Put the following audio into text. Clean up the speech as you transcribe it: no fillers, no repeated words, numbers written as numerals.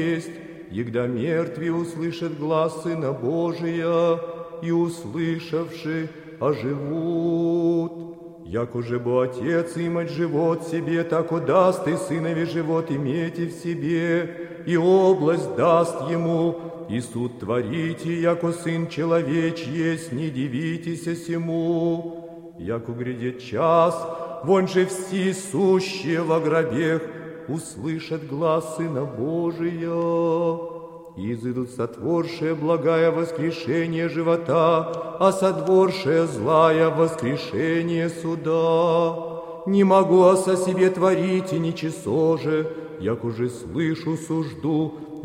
есть, егда мертвые услышат глаз Сына Божия, и, услышавши, оживут. Як уже бы Отец имать живот себе, так удаст и Сынове живот имейте в себе, и область даст Ему, и суд творите, яко Сын Человеч есть, не дивитесь сему. Яко грядет час, вон же все сущие во гробех услышат глас Сына Божия. И изыдут сотворшие благая воскрешение живота, а сотворшие злая воскрешение суда. Не могу о себе творить и ничего же, як уже слышу сужду,